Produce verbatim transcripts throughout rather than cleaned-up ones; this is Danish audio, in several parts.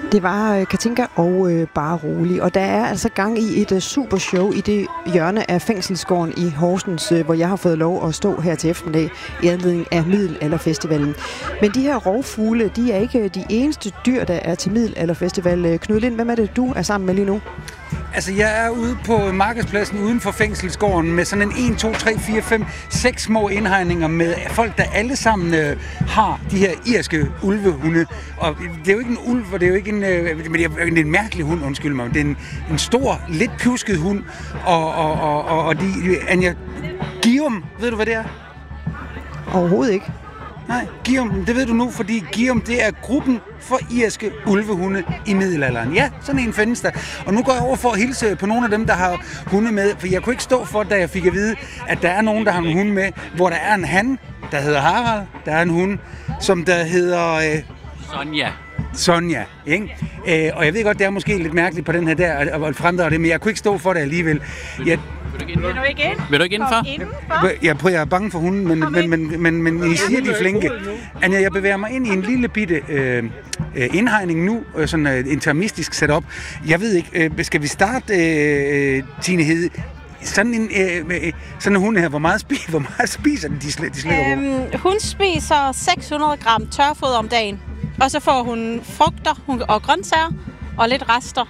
Det var Katinka og øh, Bare Rolig, og der er altså gang i et uh, super show i det hjørne af Fængselsgården i Horsens, øh, hvor jeg har fået lov at stå her til eftermiddag i anledning af Middelalderfestivalen. Men de her rovfugle, de er ikke de eneste dyr, der er til Middelalderfestival. Knud Lind, hvem er det, du er sammen med lige nu? Altså, jeg er ude på markedspladsen uden for Fængselsgården med sådan en en, to, tre, fire, fem, seks små indhegninger med folk, der alle sammen øh, har de her irske ulvehunde. Og det er jo ikke en ulv, og det er jo ikke en, øh, men det er en mærkelig hund, undskyld mig. Det er en, en stor, lidt pjusket hund. Og, og, og, og, og de, Anja, Guillaume, ved du, hvad det er? Overhovedet ikke. Nej, Guillaume, det ved du nu, fordi Guillaume, det er gruppen for irske ulvehunde i middelalderen. Ja, sådan en findes der. Og nu går jeg over for at hilse på nogle af dem, der har hunde med, for jeg kunne ikke stå for, da jeg fik at vide, at der er nogen, der har en hund med, hvor der er en han, der hedder Harald, der er en hund, som der hedder... Øh, Sonja. Sonja, ikke? Øh, og jeg ved godt, det er måske lidt mærkeligt på den her der, at fremdrage det, men jeg kunne ikke stå for det alligevel. Jeg, Vil du ikke ind? Vil du ikke indenfor? Jeg, jeg er bange for hunden, men, men, men, men, men I siger, de er flinke. Anja, jeg bevæger mig ind i en lille bitte øh, indhegning nu, øh, sådan et uh, intermistisk setup. Jeg ved ikke, øh, skal vi starte, øh, Tine Hede? Sådan en, øh, sådan en hund her, hvor meget, spi, hvor meget spiser de, de, sl- de slikker øhm, Hun spiser seks hundrede gram tørfoder om dagen, og så får hun frugter og grøntsager og lidt rester.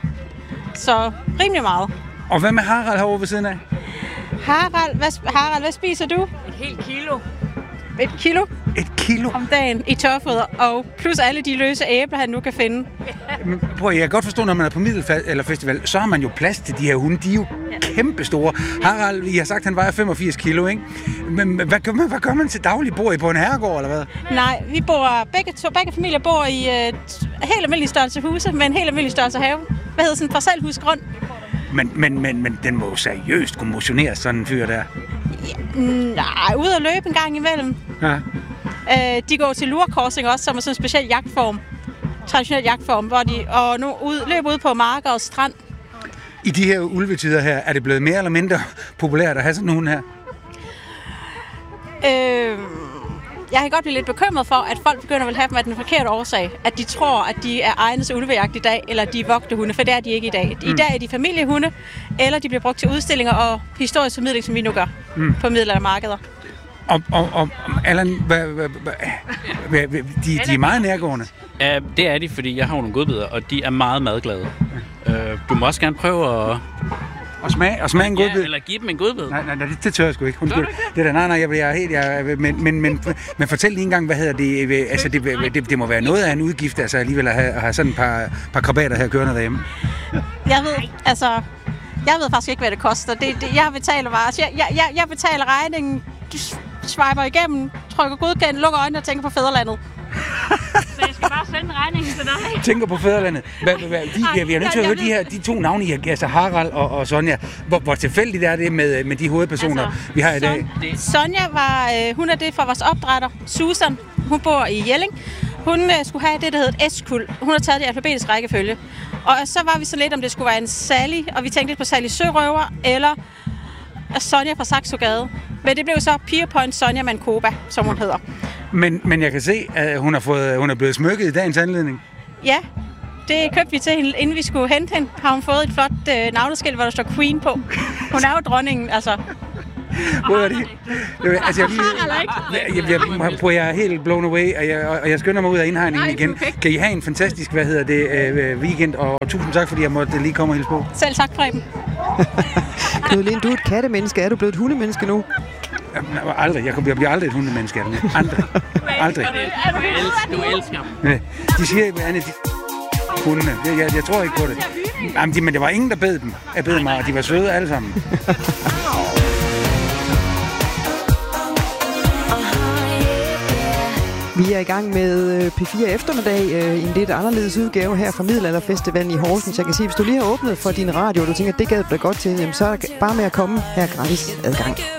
Så rimelig meget. Og hvad med Harald herovre ved siden af? Harald, hvad, Harald, hvad spiser du? Et helt kilo. Et kilo? Et kilo? Om dagen i tørfoder, og plus alle de løse æbler, han nu kan finde. Men, prøv, jeg kan godt forstå, når man er på Middelalderfestival, så har man jo plads til de her hunde. De er jo ja. kæmpe store. Harald, I har sagt, at han vejer femogfirs kilo, ikke? Men hvad gør man, hvad gør man til daglig? Bor I på en herregård, eller hvad? Nej, vi bor, begge, to, begge familier bor i et helt almindelig størrelse huse, med en helt almindelig størrelse have. Hvad hedder sådan en parcelhusgrund? Men, men, men, men den må jo seriøst kunne motionere sådan en fyr der. Ja, nej, ude at løbe en gang imellem. Ja. Øh, de går til lurekorsing også, som er sådan en speciel jagtform. Traditionel jagtform, hvor de og nu ud, løber ud på marker og strand. I de her ulvetider her, er det blevet mere eller mindre populært at have sådan nogen her? Øh, jeg kan godt blive lidt bekymret for, at folk begynder at have dem af den forkerte årsag. At de tror, at de er egnet til ulvejagt i dag, eller de er vogtehunde, for det er de ikke i dag. Mm. I dag er de familiehunde, eller de bliver brugt til udstillinger og historisk formidling, som vi nu gør mm. på middelaldermarkeder. Og, og, og Allan, hvad, hvad, hvad, de, de er meget nærgående. Ja, det er de, fordi jeg har nogle godbidder, og de er meget madglade. Uh, du må også gerne prøve at... Og smage, og smage en godbid? Ja, eller give dem en godbid. Nej, nej, nej, det, det tør jeg sgu ikke. Undskyld. Det der, nej, nej, jeg, jeg er helt... Jeg, men, men, men, men fortæl lige engang, hvad hedder det? Altså, det, det, det må være noget af en udgift, altså alligevel at have, at have sådan et par, par krabater her kørende derhjemme. Jeg ved, altså... Jeg ved faktisk ikke, hvad det koster. Det, det, jeg betaler bare... Altså, jeg, jeg, jeg betaler regningen, swiper igennem, trykker godkendt, lukker øjnene og tænker på fædrelandet. Så jeg skal bare sende regningen til dig. Tænker på fædrelandet. Hvad, hvad, de, ja, vi er nødt til at høre de her de to navne, I har, altså Harald og, og Sonja. Hvor, hvor tilfældigt er det med, med de hovedpersoner, altså, vi har i dag? Son, Sonja var, øh, hun er det fra vores opdrætter, Susan. Hun bor i Jelling. Hun øh, skulle have det, der hedder et S-kuld. Hun har taget det i alfabetisk rækkefølge. Og så var vi så lidt, om det skulle være en Sally, og vi tænkte lidt på Sally Sørøver, eller Sonja fra Saxogade. Men det blev så Pierpoint Sonja Mancoba, som hun hedder. Men, men jeg kan se, at hun, har fået, hun er blevet smykket i dagens anledning. Ja, det købte vi til hende, inden vi skulle hente hende. Har hun fået et flot øh, navneskilt, hvor der står Queen på. Hun er jo dronningen, altså. Hvor er det? Altså, jeg, jeg, jeg, jeg, jeg, jeg er helt blown away, og jeg, og jeg skynder mig ud af indhegningen igen. Kan I have en fantastisk, hvad hedder det, øh, weekend, og tusind tak, fordi jeg måtte lige komme og hilse på. Selv tak, Preben. Knud Lind, du er et kattemenneske. Er du blevet et hundemenneske nu? Aldrig. Jeg bliver aldrig et hundemenneske. Aldrig. Aldrig. Du elsker dem. De siger, at de hundene. Jeg, jeg, jeg tror ikke på det. Jamen, de, men det var ingen, der bed dem. Jeg bed mig, og de var søde alle sammen. Vi er i gang med P fire eftermiddag i en lidt anderledes udgave her fra Middelalderfestivalen i Horsens. Jeg kan sige, hvis du lige har åbnet for din radio, og du tænker, at det gad du da godt til, så er det bare med at komme her gratis adgang.